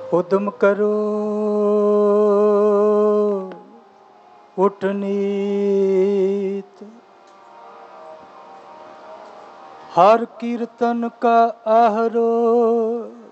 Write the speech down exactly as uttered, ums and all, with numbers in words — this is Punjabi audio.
उद्यम करो उठ नीत, हर कीर्तन का आहरो